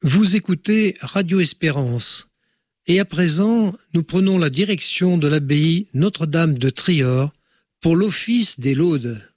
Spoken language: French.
Vous écoutez Radio Espérance. Et à présent, nous prenons la direction de l'abbaye Notre-Dame de Trior pour l'office des laudes.